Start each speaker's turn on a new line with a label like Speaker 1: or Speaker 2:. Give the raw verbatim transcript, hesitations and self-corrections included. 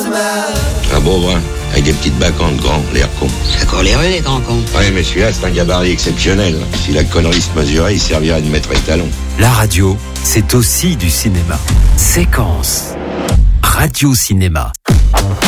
Speaker 1: Un beau brun, avec des petites bacantes grands, l'air con.
Speaker 2: C'est coléreux, les grands cons.
Speaker 1: Oui, mais celui-là, c'est un gabarit exceptionnel. Si la connerie se mesurait, il servirait de maître étalon.
Speaker 3: La radio, c'est aussi du cinéma. Séquence. Radio Cinéma.